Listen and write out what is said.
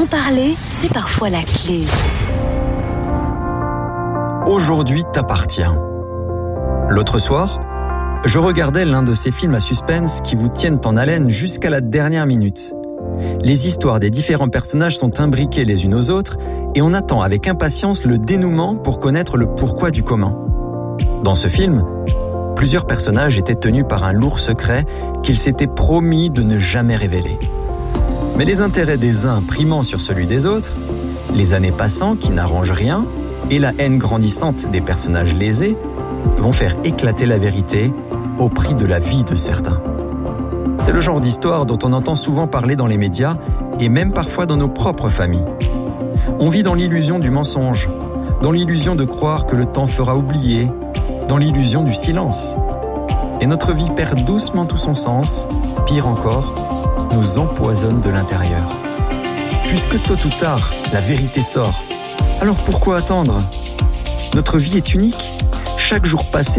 En parler, c'est parfois la clé. Aujourd'hui t'appartient. L'autre soir, je regardais l'un de ces films à suspense qui vous tiennent en haleine jusqu'à la dernière minute. Les histoires des différents personnages sont imbriquées les unes aux autres et on attend avec impatience le dénouement pour connaître le pourquoi du comment. Dans ce film, plusieurs personnages étaient tenus par un lourd secret qu'ils s'étaient promis de ne jamais révéler. Mais les intérêts des uns primant sur celui des autres, les années passant qui n'arrangent rien et la haine grandissante des personnages lésés vont faire éclater la vérité au prix de la vie de certains. C'est le genre d'histoire dont on entend souvent parler dans les médias et même parfois dans nos propres familles. On vit dans l'illusion du mensonge, dans l'illusion de croire que le temps fera oublier, dans l'illusion du silence. Et notre vie perd doucement tout son sens, pire encore, nous empoisonne de l'intérieur. Puisque tôt ou tard, la vérité sort, alors pourquoi attendre ? Notre vie est unique. Chaque jour passé